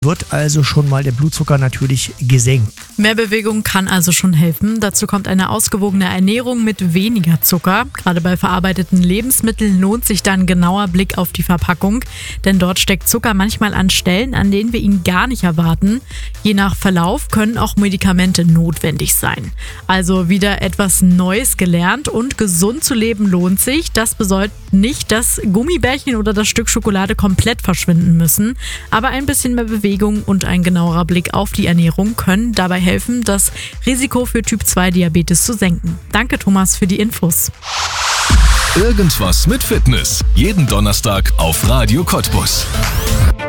Wird also schon mal der Blutzucker natürlich gesenkt. Mehr Bewegung kann also schon helfen. Dazu kommt eine ausgewogene Ernährung mit weniger Zucker. Gerade bei verarbeiteten Lebensmitteln lohnt sich dann ein genauer Blick auf die Verpackung, denn dort steckt Zucker manchmal an Stellen, an denen wir ihn gar nicht erwarten. Je nach Verlauf können auch Medikamente notwendig sein. Also wieder etwas Neues gelernt, und gesund zu leben lohnt sich. Das bedeutet nicht, dass Gummibärchen oder das Stück Schokolade komplett verschwinden müssen, aber ein bisschen mehr Bewegung und ein genauerer Blick auf die Ernährung können dabei helfen, das Risiko für Typ-2-Diabetes zu senken. Danke, Thomas, für die Infos. Irgendwas mit Fitness. Jeden Donnerstag auf Radio Cottbus.